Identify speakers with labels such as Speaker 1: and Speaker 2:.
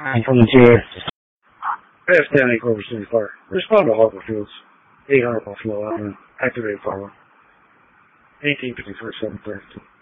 Speaker 1: 922.
Speaker 2: Pass County Clover City Fire. Respond to Harper Fields. 800 Buffalo Avenue. Activated fire. 1853 732.